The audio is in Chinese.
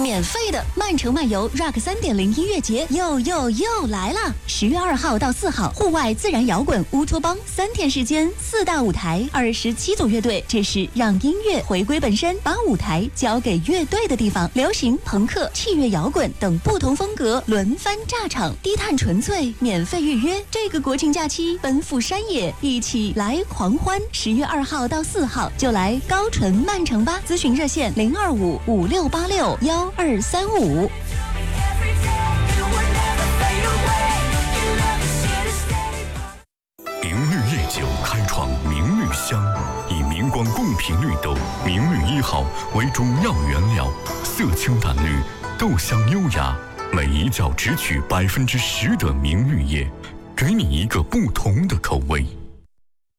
免费的曼城漫游 Rock 3.0音乐节又来了！10月2号到4号，户外自然摇滚乌托邦3天时间，4大舞台，27组乐队，这是让音乐回归本身，把舞台交给乐队的地方。流行、朋克、器乐摇滚等不同风格轮番炸场，低碳纯粹，免费预约。这个国庆假期奔赴山野，一起来狂欢！10月2号到4号就来高淳曼城吧，咨询热线02556861235。 明绿夜酒开创明绿香，以明光贡品绿豆明绿1号为主要原料，色清淡绿，豆香优雅，每一窖只取10%的明绿叶，给你一个不同的口味。